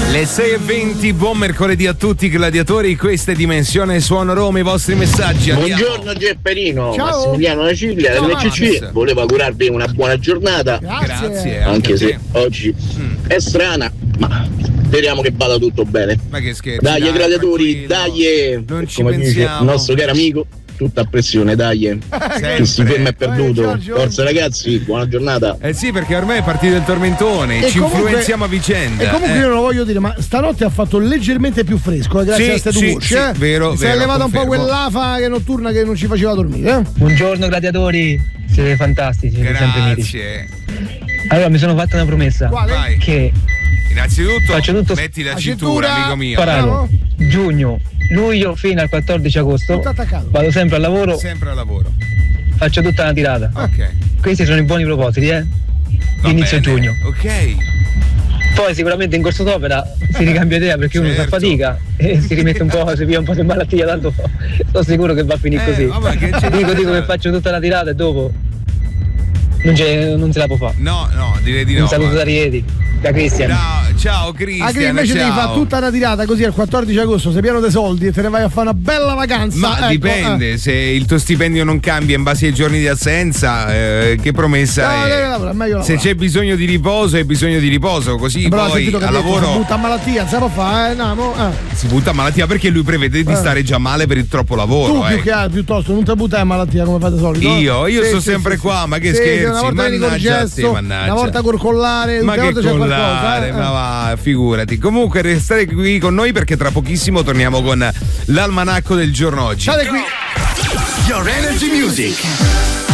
Le 6:20, buon mercoledì a tutti gladiatori, questa è Dimensione Suono Roma, i vostri messaggi. Andiamo. Buongiorno Gepperino, Ciao. Massimiliano Da Ciglia dell'CC, volevo augurarvi una buona giornata. Grazie. Anche se oggi è strana, ma speriamo che vada tutto bene. Ma che scherzo. Dai gladiatori, dai, Non ci come dice pensiamo. il nostro caro amico, tutta a pressione, dai. Chi si ferma è perduto. Forza ragazzi, buona giornata. Eh sì, perché ormai è partito il tormentone, E ci comunque- influenziamo a vicenda. E comunque io non lo voglio dire, ma stanotte ha fatto leggermente più fresco, grazie Sì, a queste sì, due voci. sì, vero, Si è vero, levata un po' confermo. quell'afa che notturna che non ci faceva dormire. Buongiorno gladiatori, siete fantastici, siete sempre mitici. Grazie. Allora mi sono fatta una promessa Quale? Vai. che Innanzitutto Faccio tutto- metti la La cintura, cintura. amico mio. sparato giugno, luglio fino al 14 agosto. Tutto attaccato. Vado sempre al lavoro, Sempre al lavoro. faccio tutta una tirata. Ok. Questi sono i buoni propositi, Va Inizio bene. giugno. Ok. Poi sicuramente in corso d'opera si ricambia idea perché uno Certo. fa fatica e si rimette un po', si via un po' di malattia, tanto sono sicuro che va a finire così. vabbè, che c'è da Dico fare? che faccio tutta la tirata e dopo non se la può fare. No, direi di no. Un saluto da guarda. Rieti, da Cristian. Ciao Cristian. Anche invece devi fare tutta una tirata così al 14 agosto, sei pieno dei soldi e te ne vai a fare una bella vacanza. Ma ecco, dipende, se il tuo stipendio non cambia in base ai giorni di assenza, che promessa No, devi è? lavorare, meglio Se lavorare. c'è bisogno di riposo, hai bisogno di riposo, così Però ha poi sentito che al ha detto, si lavoro butta a malattia, non si può fare, no, si butta a malattia perché lui prevede di stare già male per il troppo lavoro. Tu più che altro, piuttosto, non ti buttai a malattia come fate solito. Io Sì, sto sì, sempre sì, qua, ma che sì, scherzi, una volta vieni col mannaggia a te, gesto, mannaggia. una volta col collare, Ma tutte le che volte c'è collare, qualcosa. ma va, figurati. Comunque restate qui con noi perché tra pochissimo torniamo con l'almanacco del giorno oggi. State qui. Your Energy Music.